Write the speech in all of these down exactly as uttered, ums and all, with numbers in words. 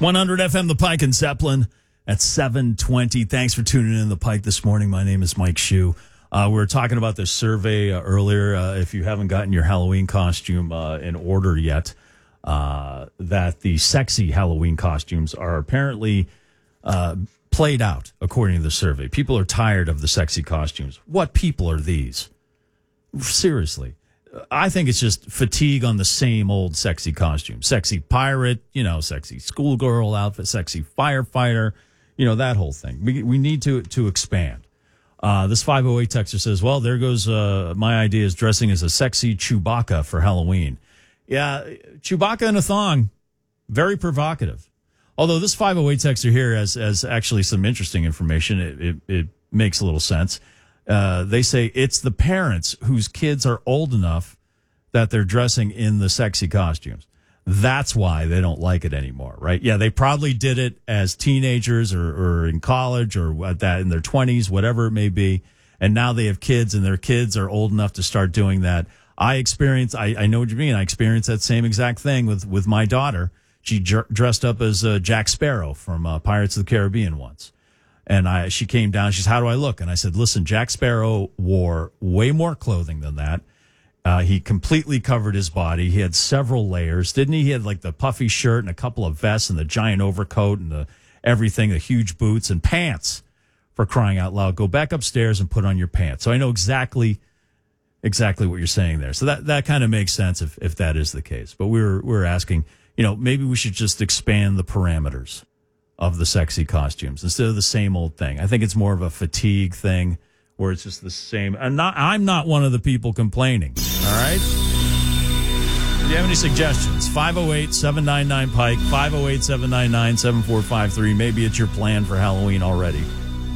one hundred F M, The Pike and Zeppelin at seven twenty. Thanks for tuning in, The Pike, this morning. My name is Mike Shue. Uh, we were talking about this survey uh, earlier. Uh, if you haven't gotten your Halloween costume uh, in order yet, uh, that the sexy Halloween costumes are apparently uh, played out, according to the survey. People are tired of the sexy costumes. What people are these? Seriously. I think it's just fatigue on the same old sexy costume. Sexy pirate, you know, sexy schoolgirl outfit, sexy firefighter, you know, that whole thing. We we need to to expand. Uh, this five oh eight texter says, well, there goes uh, my idea is dressing as a sexy Chewbacca for Halloween. Yeah, Chewbacca in a thong, very provocative. Although this five oh eight texter here has, has actually some interesting information. It, it, it makes a little sense. Uh, they say it's the parents whose kids are old enough that they're dressing in the sexy costumes. That's why they don't like it anymore, right? Yeah, they probably did it as teenagers or, or in college or what that in their twenties, whatever it may be. And now they have kids and their kids are old enough to start doing that. I experience, I, I know what you mean. I experienced that same exact thing with, with my daughter. She j- dressed up as uh, Jack Sparrow from uh, Pirates of the Caribbean once. And I, she came down. She said, how do I look? And I said, listen, Jack Sparrow wore way more clothing than that. Uh, he completely covered his body. He had several layers, didn't he? He had like the puffy shirt and a couple of vests and the giant overcoat and the everything, the huge boots and pants, for crying out loud. Go back upstairs and put on your pants. So I know exactly, exactly what you're saying there. So that, that kind of makes sense if, if that is the case. But we were, we were asking, you know, maybe we should just expand the parameters of the sexy costumes instead of the same old thing. I think it's more of a fatigue thing where it's just the same. I'm not, I'm not one of the people complaining. All right. Do you have any suggestions? five oh eight, seven nine nine, Pike, five oh eight, seven nine nine, seven four five three. Maybe it's your plan for Halloween already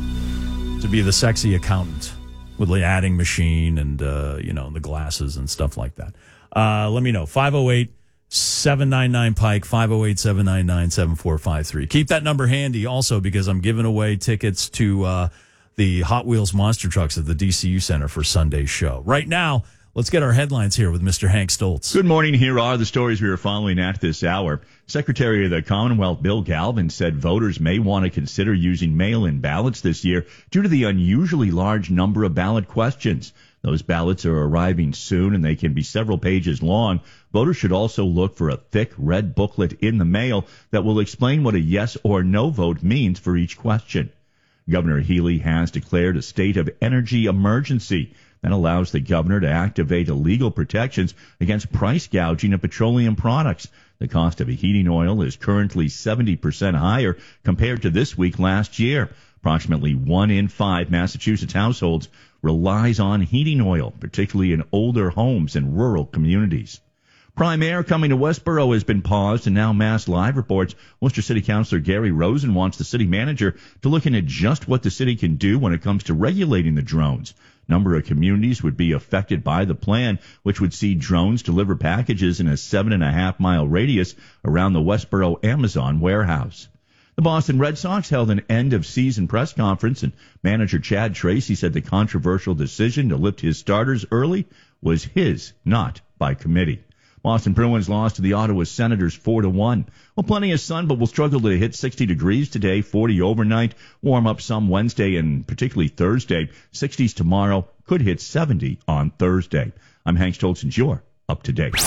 to be the sexy accountant with the adding machine and, uh, you know, the glasses and stuff like that. Uh, let me know. five oh eight, seven nine nine, Pike, five oh eight, seven nine nine, seven four five three. Keep that number handy also because I'm giving away tickets to uh, the Hot Wheels Monster Trucks at the D C U Center for Sunday's show. Right now, let's get our headlines here with Mister Hank Stoltz. Good morning. Here are the stories we are following at this hour. Secretary of the Commonwealth Bill Galvin said voters may want to consider using mail-in ballots this year due to the unusually large number of ballot questions. Those ballots are arriving soon, and they can be several pages long. Voters should also look for a thick red booklet in the mail that will explain what a yes or no vote means for each question. Governor Healy has declared a state of energy emergency that allows the governor to activate illegal protections against price gouging of petroleum products. The cost of a heating oil is currently seventy percent higher compared to this week last year. Approximately one in five Massachusetts households relies on heating oil, particularly in older homes and rural communities. Prime Air coming to Westboro has been paused, and now Mass Live reports Worcester City Councilor Gary Rosen wants the city manager to look into just what the city can do when it comes to regulating the drones. Number of communities would be affected by the plan, which would see drones deliver packages in a seven and a half mile radius around the Westboro Amazon warehouse. The Boston Red Sox held an end-of-season press conference, and manager Chad Tracy said the controversial decision to lift his starters early was his, not by committee. Boston Bruins lost to the Ottawa Senators four to one. Well, plenty of sun, but we'll struggle to hit sixty degrees today, forty overnight. Warm up some Wednesday and particularly Thursday. sixties tomorrow, could hit seventy on Thursday. I'm Hank Stoltz, and you're up to date.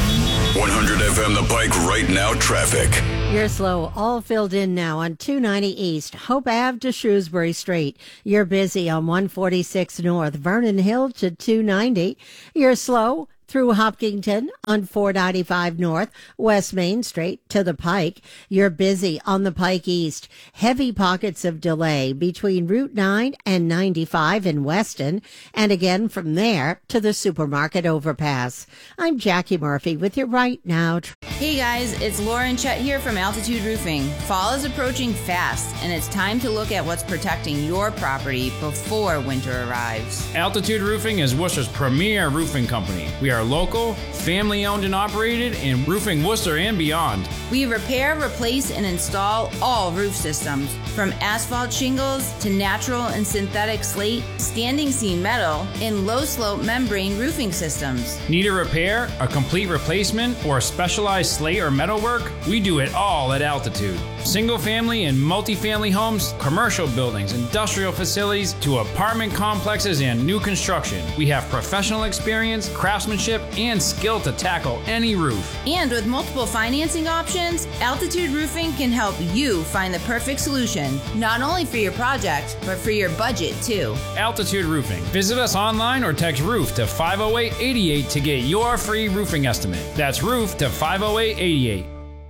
one hundred F M The Pike right now traffic. You're slow, all filled in now on two ninety East, Hope Ave to Shrewsbury Street. You're busy on one forty-six North, Vernon Hill to two ninety. You're slow through Hopkinton on four ninety-five North, West Main Street to the Pike. You're busy on the Pike East. Heavy pockets of delay between Route nine and ninety-five in Weston, and again from there to the supermarket overpass. I'm Jackie Murphy with your Right Now. Hey guys, it's Lauren Chet here from Altitude Roofing. Fall is approaching fast, and it's time to look at what's protecting your property before winter arrives. Altitude Roofing is Worcester's premier roofing company. We are are local, family-owned and operated in Roofing Worcester and beyond. We repair, replace, and install all roof systems, from asphalt shingles to natural and synthetic slate, standing seam metal, and low-slope membrane roofing systems. Need a repair, a complete replacement, or specialized slate or metalwork? We do it all at Altitude. Single-family and multifamily homes, commercial buildings, industrial facilities, to apartment complexes and new construction. We have professional experience, craftsmanship, and skill to tackle any roof. And with multiple financing options, Altitude Roofing can help you find the perfect solution, not only for your project, but for your budget too. Altitude Roofing. Visit us online or text ROOF to five oh eight, eight eight to get your free roofing estimate. That's ROOF to five oh eight, eight eight.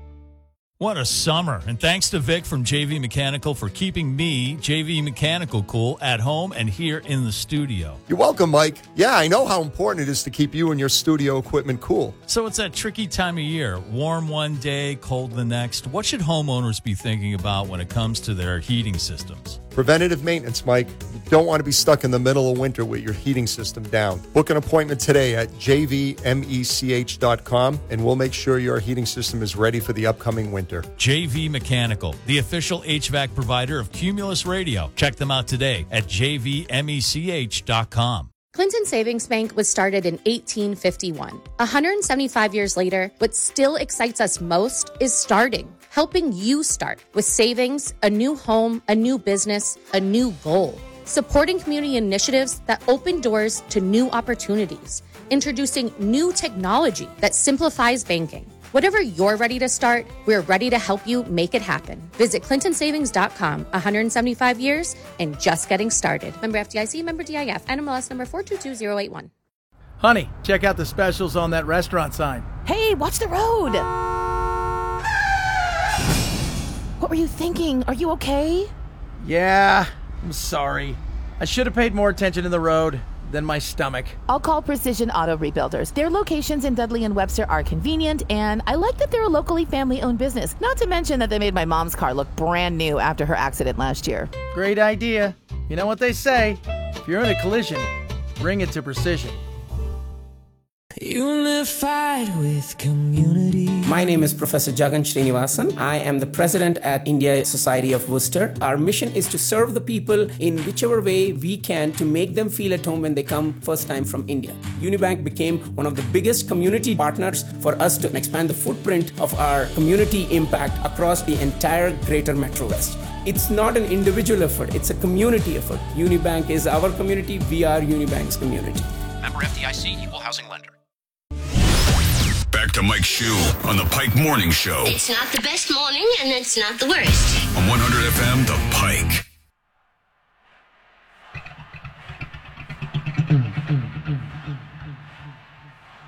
What a summer. And thanks to Vic from J V Mechanical for keeping me, J V Mechanical, cool at home and here in the studio. You're welcome, Mike. Yeah, I know how important it is to keep you and your studio equipment cool. So it's that tricky time of year. Warm one day, cold the next. What should homeowners be thinking about when it comes to their heating systems? Preventative maintenance, Mike. You don't want to be stuck in the middle of winter with your heating system down. Book an appointment today at j v mech dot com and we'll make sure your heating system is ready for the upcoming winter. J V Mechanical, the official H V A C provider of Cumulus Radio. Check them out today at j v mech dot com. Clinton Savings Bank was started in eighteen fifty-one. one hundred seventy-five years later, what still excites us most is starting, helping you start with savings, a new home, a new business, a new goal. Supporting community initiatives that open doors to new opportunities, introducing new technology that simplifies banking. Whatever you're ready to start, we're ready to help you make it happen. Visit clinton savings dot com. one hundred seventy-five years and just getting started. Member F D I C, member D I F, N M L S number four two two zero eight one. Honey, check out the specials on that restaurant sign. Hey, watch the road. What were you thinking? Are you okay? Yeah, I'm sorry. I should have paid more attention to the road than my stomach. I'll call Precision Auto Rebuilders. Their locations in Dudley and Webster are convenient, and I like that they're a locally family-owned business. Not to mention that they made my mom's car look brand new after her accident last year. Great idea. You know what they say, if you're in a collision, bring it to Precision. Unified with community. My name is Professor Jagan Srinivasan. I am the president at India Society of Worcester. Our mission is to serve the people in whichever way we can to make them feel at home when they come first time from India. Unibank became one of the biggest community partners for us to expand the footprint of our community impact across the entire greater Metro West. It's not an individual effort, it's a community effort. Unibank is our community, we are Unibank's community. Member F D I C, Equal Housing Lender. Back to Mike Shue on the Pike Morning Show. It's not the best morning, and it's not the worst. On one hundred F M, The Pike.